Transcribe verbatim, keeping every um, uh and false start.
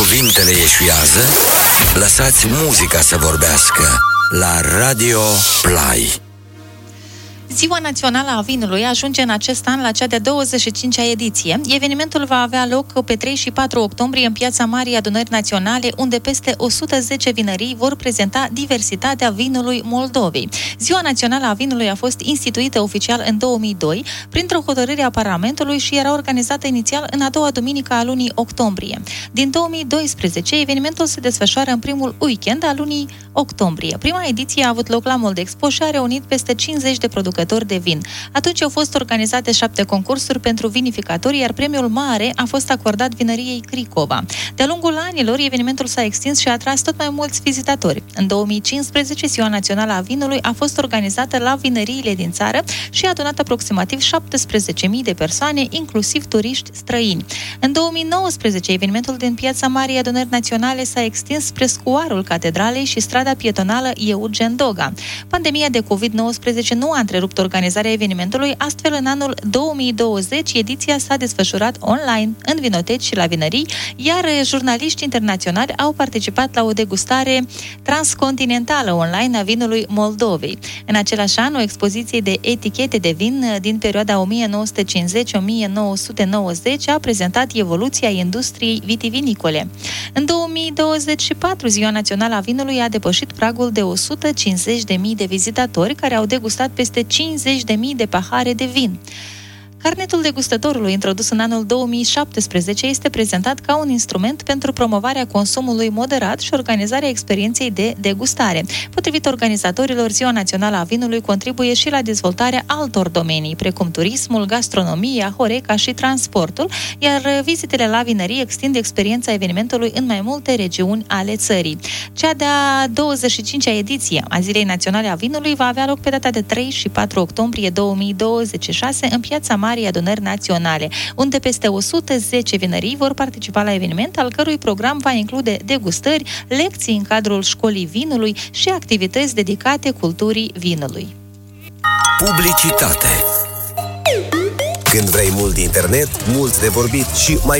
cuvintele eșuează, lăsați muzica să vorbească la Radio Play. Ziua Națională a Vinului ajunge în acest an la cea de-a douăzeci și cincea ediție. Evenimentul va avea loc pe trei și patru octombrie în Piața Marii Adunări Naționale, unde peste o sută zece vinării vor prezenta diversitatea vinului Moldovei. Ziua Națională a Vinului a fost instituită oficial în două mii doi printr-o hotărâre a Parlamentului și era organizată inițial în a doua duminică a lunii octombrie. Din două mii doisprezece, evenimentul se desfășoară în primul weekend al lunii octombrie. Prima ediție a avut loc la Moldexpo și a reunit peste cincizeci de producători de vin. Atunci au fost organizate șapte concursuri pentru vinificatori, iar premiul mare a fost acordat vinăriei Cricova. De-a lungul anilor, evenimentul s-a extins și a atras tot mai mulți vizitatori. În două mii cincisprezece, Ziua Națională a Vinului a fost organizată la vinăriile din țară și a adunat aproximativ șaptesprezece mii de persoane, inclusiv turiști străini. În două mii nouăsprezece, evenimentul din Piața Marii Adunări Naționale s-a extins spre scuarul Catedralei și strada pietonală Eugen Doga. Pandemia de covid nouăsprezece nu a întrerupt organizarea evenimentului, astfel în anul două mii douăzeci ediția s-a desfășurat online, în vinoteci și la vinării, iar jurnaliști internaționali au participat la o degustare transcontinentală online a vinului Moldovei. În același an, o expoziție de etichete de vin din perioada o mie nouă sute cincizeci - o mie nouă sute nouăzeci a prezentat evoluția industriei vitivinicole. În două mii douăzeci și patru, Ziua Națională a Vinului a depășit pragul de o sută cincizeci de mii de vizitatori care au degustat peste cincizeci de mii de pahare de vin. Carnetul degustătorului, introdus în anul două mii șaptesprezece, este prezentat ca un instrument pentru promovarea consumului moderat și organizarea experienței de degustare. Potrivit organizatorilor, Ziua Națională a Vinului contribuie și la dezvoltarea altor domenii, precum turismul, gastronomia, Horeca și transportul, iar vizitele la vinării extind experiența evenimentului în mai multe regiuni ale țării. Cea de-a douăzeci și cincea ediție a Zilei Naționale a Vinului va avea loc pe data de trei și patru octombrie două mii douăzeci și șase în Piața Marii Adunări Naționale, unde peste o sută zece vinării vor participa la eveniment, al cărui program va include degustări, lecții în cadrul școlii vinului și activități dedicate culturii vinului. Publicitate. Când vrei mult internet, mult de vorbit și mai